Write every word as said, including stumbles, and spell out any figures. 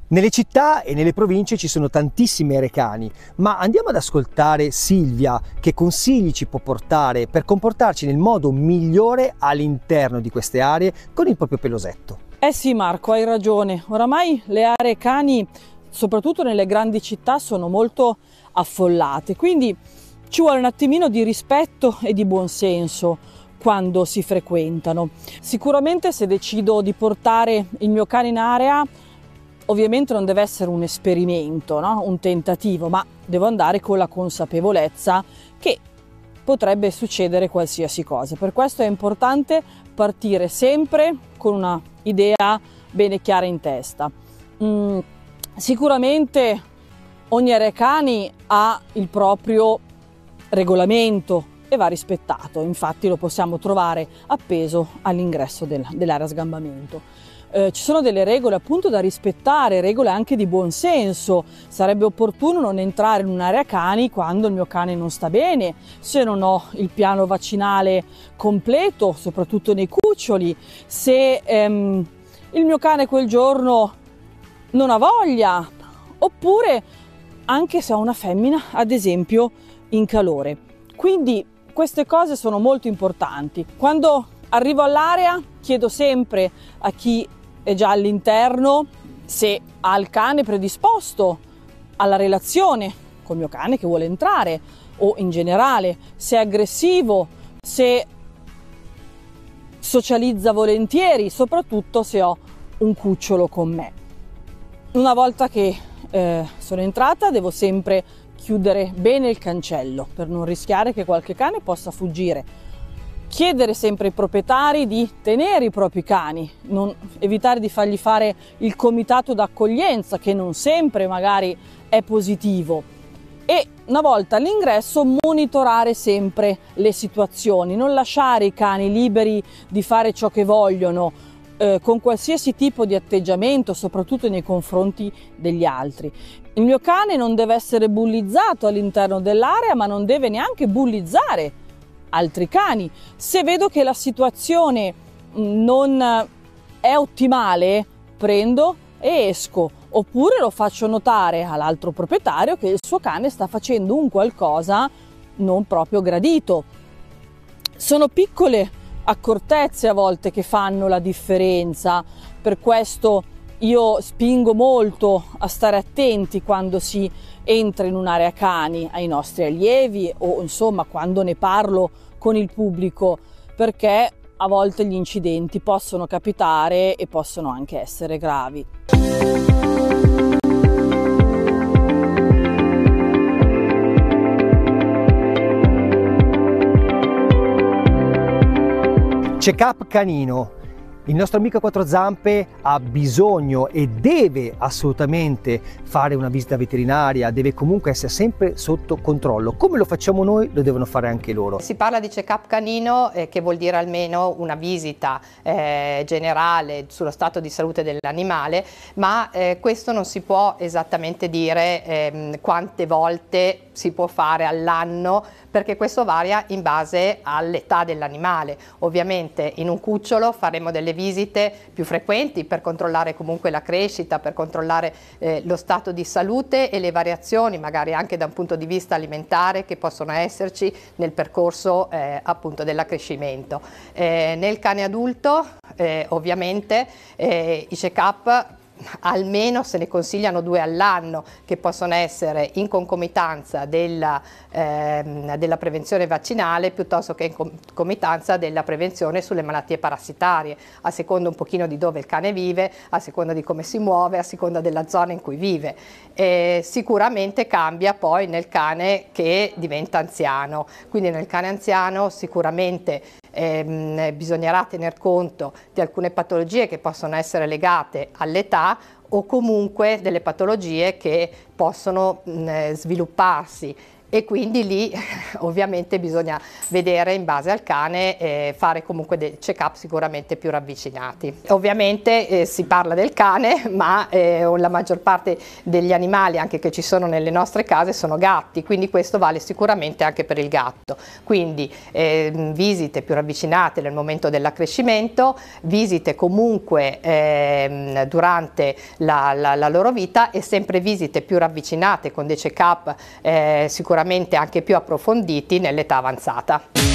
Nelle città e nelle province ci sono tantissimi arecani, ma andiamo ad ascoltare Silvia che consigli ci può portare per comportarci nel modo migliore all'interno di queste aree con il proprio pelosetto. Eh sì Marco, hai ragione, oramai le aree cani, soprattutto nelle grandi città, sono molto affollate, quindi ci vuole un attimino di rispetto e di buonsenso quando si frequentano. Sicuramente se decido di portare il mio cane in area, ovviamente non deve essere un esperimento, no? Un tentativo, ma devo andare con la consapevolezza che potrebbe succedere qualsiasi cosa. Per questo è importante partire sempre con una idea bene chiara in testa. Mm, sicuramente ogni area cani ha il proprio regolamento e va rispettato, infatti lo possiamo trovare appeso all'ingresso del, dell'area sgambamento. Eh, ci sono delle regole appunto da rispettare, regole anche di buon senso. Sarebbe opportuno non entrare in un'area cani quando il mio cane non sta bene, se non ho il piano vaccinale completo, soprattutto nei cuccioli, se ehm, il mio cane quel giorno non ha voglia, oppure anche se ho una femmina, ad esempio, in calore. Quindi queste cose sono molto importanti. Quando arrivo all'area chiedo sempre a chi è già all'interno se ha il cane predisposto alla relazione col mio cane che vuole entrare, o in generale se è aggressivo, se socializza volentieri, soprattutto se ho un cucciolo con me. Una volta che eh, sono entrata devo sempre chiudere bene il cancello per non rischiare che qualche cane possa fuggire. Chiedere sempre ai proprietari di tenere i propri cani, non, evitare di fargli fare il comitato d'accoglienza, che non sempre magari è positivo, e una volta all'ingresso monitorare sempre le situazioni, non lasciare i cani liberi di fare ciò che vogliono, eh, con qualsiasi tipo di atteggiamento, soprattutto nei confronti degli altri. Il mio cane non deve essere bullizzato all'interno dell'area, ma non deve neanche bullizzare altri cani. Se vedo che la situazione non è ottimale, prendo e esco, oppure lo faccio notare all'altro proprietario che il suo cane sta facendo un qualcosa non proprio gradito. Sono piccole accortezze a volte che fanno la differenza, per questo io spingo molto a stare attenti quando si entra in un'area cani ai nostri allievi o insomma quando ne parlo con il pubblico, perché a volte gli incidenti possono capitare e possono anche essere gravi. Check-up canino. Il nostro amico a quattro zampe ha bisogno e deve assolutamente fare una visita veterinaria, deve comunque essere sempre sotto controllo. Come lo facciamo noi, lo devono fare anche loro. Si parla di check-up canino, eh, che vuol dire almeno una visita eh, generale sullo stato di salute dell'animale, ma eh, questo non si può esattamente dire eh, quante volte si può fare all'anno, perché questo varia in base all'età dell'animale. Ovviamente in un cucciolo faremo delle visite più frequenti per controllare comunque la crescita, per controllare eh, lo stato di salute e le variazioni magari anche da un punto di vista alimentare che possono esserci nel percorso eh, appunto dell'accrescimento. Eh, nel cane adulto eh, ovviamente eh, i check-up almeno se ne consigliano due all'anno, che possono essere in concomitanza della, ehm, della prevenzione vaccinale piuttosto che in concomitanza della prevenzione sulle malattie parassitarie, a seconda un pochino di dove il cane vive, a seconda di come si muove, a seconda della zona in cui vive. E sicuramente cambia poi nel cane che diventa anziano, quindi nel cane anziano sicuramente Eh, bisognerà tener conto di alcune patologie che possono essere legate all'età o comunque delle patologie che possono mh, svilupparsi e quindi lì ovviamente bisogna vedere in base al cane, eh, fare comunque dei check-up sicuramente più ravvicinati. Ovviamente eh, si parla del cane, ma eh, la maggior parte degli animali anche che ci sono nelle nostre case sono gatti, quindi questo vale sicuramente anche per il gatto. Quindi eh, visite più ravvicinate nel momento dell'accrescimento, visite comunque eh, durante la, la, la loro vita, e sempre visite più ravvicinate con dei check-up eh, sicuramente anche più approfonditi nell'età avanzata.